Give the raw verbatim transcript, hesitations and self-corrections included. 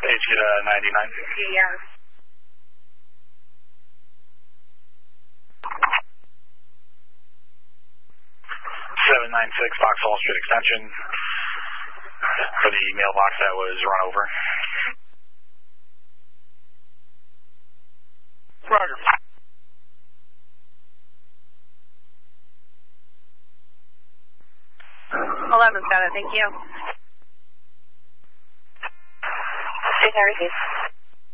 H Q to ninety-nine. Yeah. seven nine six Foxhall Street Extension for the mailbox that was run over. Roger. eleven's got it, thank you. State Harry, please.